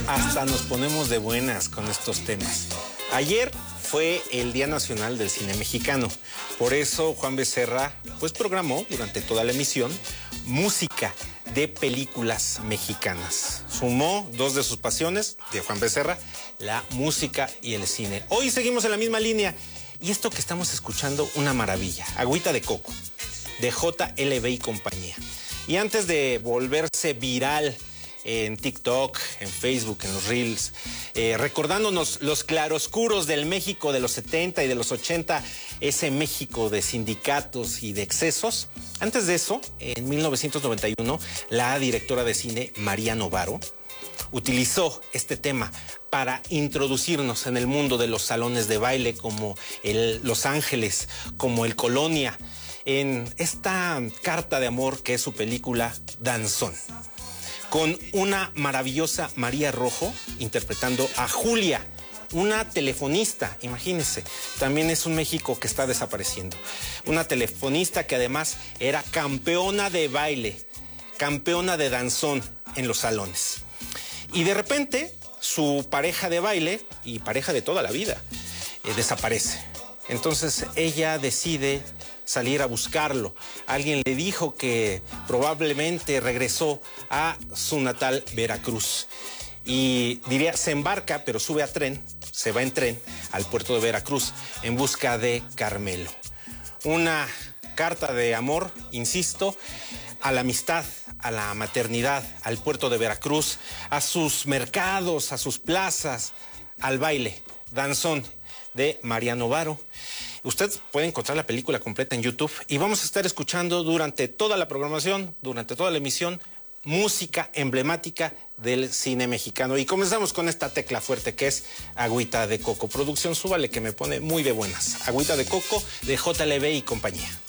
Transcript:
hasta nos ponemos de buenas con estos temas. Ayer fue el Día Nacional del Cine Mexicano. Por eso Juan Becerra programó durante toda la emisión música de películas mexicanas. Sumó dos de sus pasiones de Juan Becerra, la música y el cine. Hoy seguimos en la misma línea. Y esto que estamos escuchando, una maravilla. Agüita de Coco, de JLB y compañía. Y antes de volverse viral en TikTok, en Facebook, en los Reels, recordándonos los claroscuros del México de los 70 y de los 80, ese México de sindicatos y de excesos. Antes de eso, en 1991, la directora de cine María Novaro utilizó este tema para introducirnos en el mundo de los salones de baile como el Los Ángeles, como el Colonia, en esta carta de amor que es su película Danzón, con una maravillosa María Rojo interpretando a Julia, una telefonista, imagínense, también es un México que está desapareciendo. Una telefonista que además era campeona de baile, campeona de danzón en los salones. Y de repente, su pareja de baile, y pareja de toda la vida, desaparece. Entonces ella decide salir a buscarlo. Alguien le dijo que probablemente regresó a su natal Veracruz. Y diría, se embarca, pero sube a tren, se va en tren al puerto de Veracruz en busca de Carmelo. Una carta de amor, insisto, a la amistad, a la maternidad, al puerto de Veracruz, a sus mercados, a sus plazas, al baile, Danzón, de María Novaro. Usted puede encontrar la película completa en YouTube y vamos a estar escuchando durante toda la programación, durante toda la emisión, música emblemática del cine mexicano. Y comenzamos con esta tecla fuerte que es Agüita de Coco. Producción, súbale que me pone muy de buenas. Agüita de Coco de JLB y compañía.